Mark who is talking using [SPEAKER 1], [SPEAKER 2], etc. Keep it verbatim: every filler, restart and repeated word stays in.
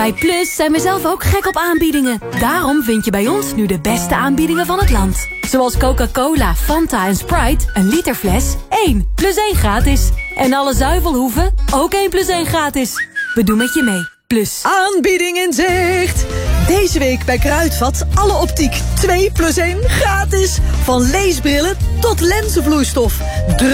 [SPEAKER 1] Bij Plus zijn we zelf ook gek op aanbiedingen. Daarom vind je bij ons nu de beste aanbiedingen van het land. Zoals Coca-Cola, Fanta en Sprite, een liter fles, één plus één gratis. En alle zuivelhoeven, ook één plus één gratis. We doen met je mee. Plus.
[SPEAKER 2] Aanbieding in zicht. Deze week bij Kruidvat alle optiek twee plus één gratis. Van leesbrillen tot lenzenvloeistof.